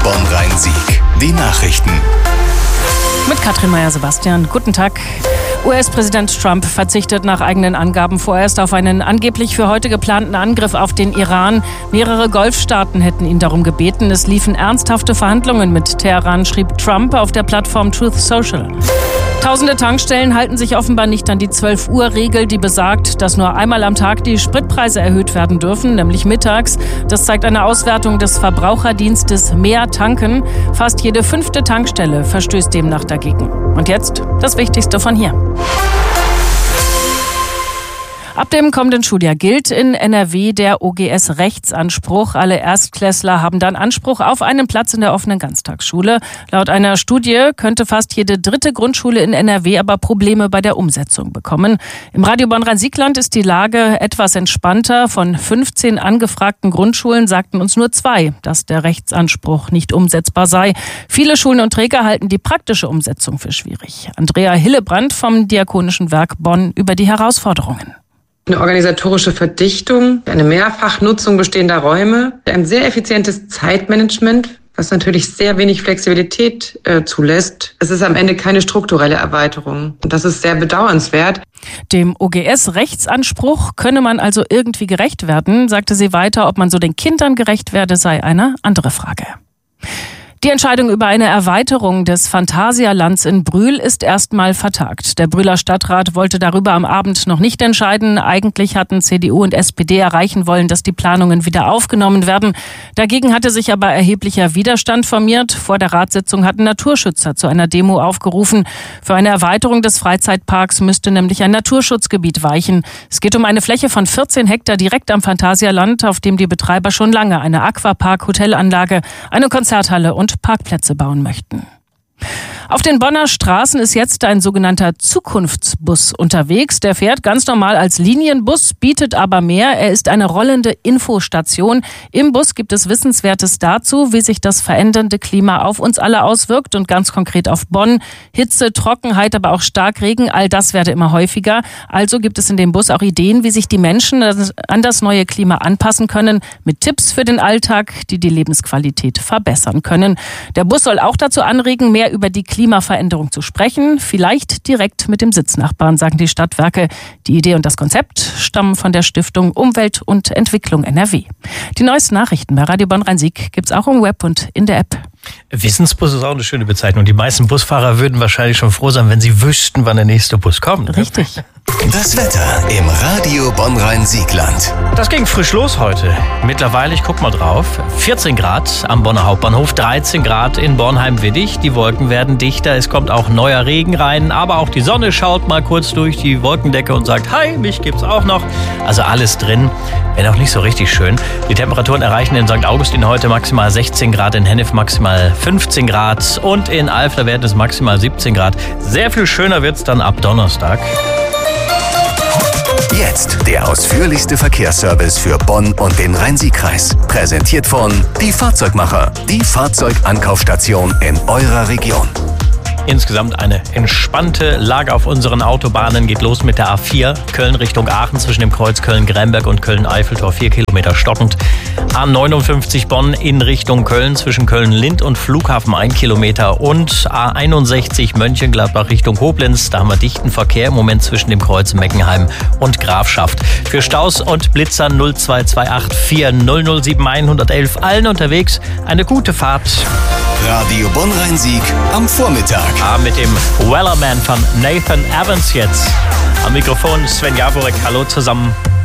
Bonn-Rhein-Sieg. Die Nachrichten. Mit Katrin Meyer-Sebastian. Guten Tag. US-Präsident Trump verzichtet nach eigenen Angaben vorerst auf einen angeblich für heute geplanten Angriff auf den Iran. Mehrere Golfstaaten hätten ihn darum gebeten. Es liefen ernsthafte Verhandlungen mit Teheran, schrieb Trump auf der Plattform Truth Social. Tausende Tankstellen halten sich offenbar nicht an die 12-Uhr-Regel, die besagt, dass nur einmal am Tag die Spritpreise erhöht werden dürfen, nämlich mittags. Das zeigt eine Auswertung des Verbraucherdienstes Mehr Tanken. Fast jede 5. Tankstelle verstößt demnach dagegen. Und jetzt das Wichtigste von hier. Ab dem kommenden Schuljahr gilt in NRW der OGS-Rechtsanspruch. Alle Erstklässler haben dann Anspruch auf einen Platz in der offenen Ganztagsschule. Laut einer Studie könnte fast jede 3. Grundschule in NRW aber Probleme bei der Umsetzung bekommen. Im Radio Bonn-Rhein-Sieg-Land ist die Lage etwas entspannter. Von 15 angefragten Grundschulen sagten uns nur 2, dass der Rechtsanspruch nicht umsetzbar sei. Viele Schulen und Träger halten die praktische Umsetzung für schwierig. Andrea Hillebrand vom Diakonischen Werk Bonn über die Herausforderungen. Eine organisatorische Verdichtung, eine Mehrfachnutzung bestehender Räume, ein sehr effizientes Zeitmanagement, was natürlich sehr wenig Flexibilität zulässt. Es ist am Ende keine strukturelle Erweiterung. Und das ist sehr bedauernswert. Dem OGS-Rechtsanspruch könne man also irgendwie gerecht werden, sagte sie weiter. Ob man so den Kindern gerecht werde, sei eine andere Frage. Die Entscheidung über eine Erweiterung des Phantasialands in Brühl ist erstmal vertagt. Der Brühler Stadtrat wollte darüber am Abend noch nicht entscheiden. Eigentlich hatten CDU und SPD erreichen wollen, dass die Planungen wieder aufgenommen werden. Dagegen hatte sich aber erheblicher Widerstand formiert. Vor der Ratssitzung hatten Naturschützer zu einer Demo aufgerufen. Für eine Erweiterung des Freizeitparks müsste nämlich ein Naturschutzgebiet weichen. Es geht um eine Fläche von 14 Hektar direkt am Phantasialand, auf dem die Betreiber schon lange eine Aquapark-Hotelanlage, eine Konzerthalle und Parkplätze bauen möchten. Auf den Bonner Straßen ist jetzt ein sogenannter Zukunftsbus unterwegs. Der fährt ganz normal als Linienbus, bietet aber mehr. Er ist eine rollende Infostation. Im Bus gibt es Wissenswertes dazu, wie sich das verändernde Klima auf uns alle auswirkt und ganz konkret auf Bonn. Hitze, Trockenheit, aber auch Starkregen, all das werde immer häufiger. Also gibt es in dem Bus auch Ideen, wie sich die Menschen an das neue Klima anpassen können, mit Tipps für den Alltag, die die Lebensqualität verbessern können. Der Bus soll auch dazu anregen, mehr über die Klimaveränderung zu sprechen, vielleicht direkt mit dem Sitznachbarn, sagen die Stadtwerke. Die Idee und das Konzept stammen von der Stiftung Umwelt und Entwicklung NRW. Die neuesten Nachrichten bei Radio Bonn-Rhein-Sieg gibt's auch im Web und in der App. Wissensbus ist auch eine schöne Bezeichnung. Die meisten Busfahrer würden wahrscheinlich schon froh sein, wenn sie wüssten, wann der nächste Bus kommt. Richtig. Das Wetter im Radio Bonn-Rhein-Sieg-Land. Das ging frisch los heute. Mittlerweile, ich guck mal drauf, 14 Grad am Bonner Hauptbahnhof, 13 Grad in Bornheim-Widdig. Die Wolken werden dichter, es kommt auch neuer Regen rein, aber auch die Sonne schaut mal kurz durch die Wolkendecke und sagt, hi, mich gibt's auch noch. Also alles drin, wenn auch nicht so richtig schön. Die Temperaturen erreichen in St. Augustin heute maximal 16 Grad, in Hennef maximal 15 Grad und in Alfter werden es maximal 17 Grad. Sehr viel schöner wird's dann ab Donnerstag. Jetzt der ausführlichste Verkehrsservice für Bonn und den Rhein-Sieg-Kreis. Präsentiert von Die Fahrzeugmacher, die Fahrzeugankaufstation in eurer Region. Insgesamt eine entspannte Lage auf unseren Autobahnen. Geht los mit der A4 Köln Richtung Aachen zwischen dem Kreuz Köln-Gremberg und Köln-Eiffeltor 4 Kilometer stockend. A59 Bonn in Richtung Köln zwischen Köln-Lind und Flughafen 1 Kilometer und A61 Mönchengladbach Richtung Koblenz. Da haben wir dichten Verkehr im Moment zwischen dem Kreuz Meckenheim und Grafschaft. Für Staus und Blitzer 0228 4007 111 allen unterwegs. Eine gute Fahrt. Radio Bonn-Rhein-Sieg am Vormittag. Mit dem Wellerman von Nathan Evans jetzt. Am Mikrofon Sven Jaworek. Hallo zusammen.